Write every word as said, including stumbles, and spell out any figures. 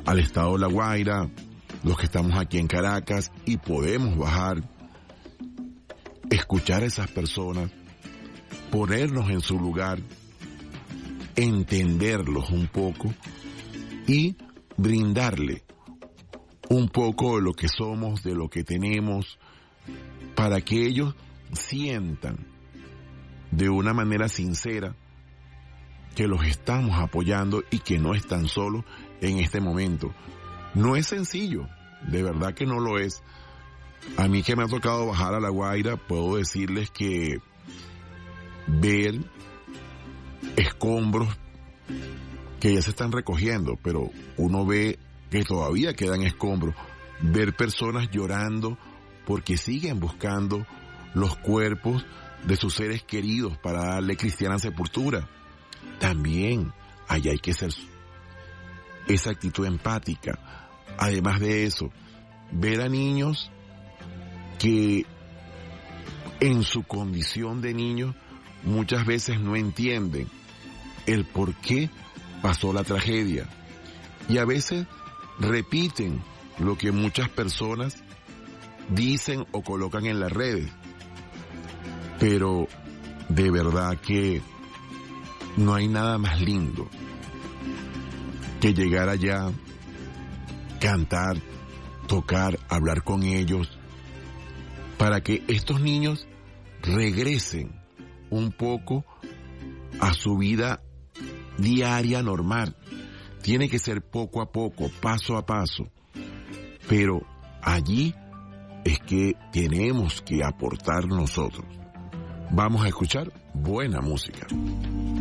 al estado de La Guaira, los que estamos aquí en Caracas, y podemos bajar, escuchar a esas personas, ponernos en su lugar, entenderlos un poco y brindarle un poco de lo que somos, de lo que tenemos, para que ellos sientan de una manera sincera que los estamos apoyando y que no están solos en este momento. No es sencillo, de verdad que no lo es. A mí que me ha tocado bajar a La Guaira, puedo decirles que ver escombros que ya se están recogiendo, pero uno ve que todavía quedan escombros, ver personas llorando porque siguen buscando los cuerpos de sus seres queridos para darle cristiana sepultura. También allá hay que ser esa actitud empática. Además de eso, ver a niños que en su condición de niños muchas veces no entienden el por qué pasó la tragedia, y a veces repiten lo que muchas personas dicen o colocan en las redes, pero de verdad que no hay nada más lindo que llegar allá, cantar, tocar, hablar con ellos, para que estos niños regresen un poco a su vida diaria normal. Tiene que ser poco a poco, paso a paso, pero allí es que tenemos que aportar nosotros. Vamos a escuchar buena música.